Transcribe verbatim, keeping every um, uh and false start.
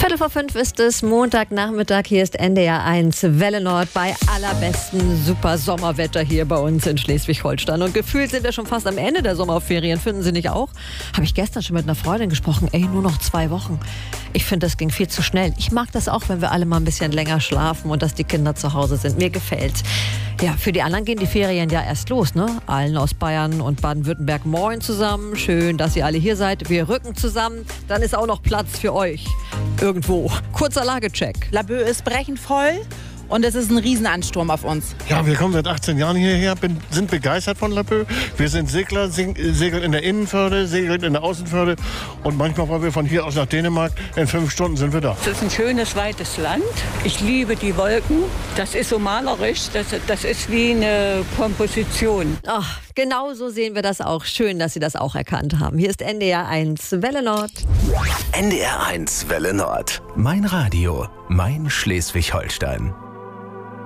Viertel vor fünf ist es, Montagnachmittag. Hier ist N D R eins Welle Nord bei allerbesten super Sommerwetter hier bei uns in Schleswig-Holstein. Und gefühlt sind wir schon fast am Ende der Sommerferien, finden Sie nicht auch? Habe ich gestern schon mit einer Freundin gesprochen. Ey, nur noch zwei Wochen. Ich finde, das ging viel zu schnell. Ich mag das auch, wenn wir alle mal ein bisschen länger schlafen und dass die Kinder zu Hause sind. Mir gefällt's. Ja, für die anderen gehen die Ferien ja erst los, ne? Allen aus Bayern und Baden-Württemberg, moin zusammen. Schön, dass ihr alle hier seid. Wir rücken zusammen. Dann ist auch noch Platz für euch. Irgendwo. Kurzer Lagecheck. Laboe ist brechend voll und es ist ein Riesenansturm auf uns. Ja, wir kommen seit achtzehn Jahren hierher, bin, sind begeistert von Laboe. Wir sind Segler, segeln in der Innenförde, segeln in der Außenförde und manchmal wollen wir von hier aus nach Dänemark. In fünf Stunden sind wir da. Es ist ein schönes, weites Land. Ich liebe die Wolken. Das ist so malerisch. Das, das ist wie eine Komposition. Ach, genau so sehen wir das auch. Schön, dass Sie das auch erkannt haben. Hier ist N D R eins Welle Nord. N D R eins Welle Nord. Mein Radio, mein Schleswig-Holstein.